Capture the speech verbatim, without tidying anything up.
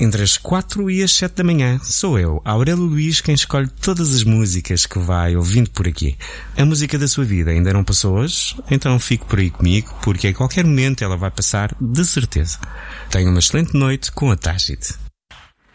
Entre as quatro e as sete da manhã, sou eu, Aurélio Luís, quem escolhe todas as músicas que vai ouvindo por aqui. A música da sua vida ainda não passou hoje? Então fique por aí comigo, porque a qualquer momento ela vai passar de certeza. Tenha uma excelente noite com a Tágite.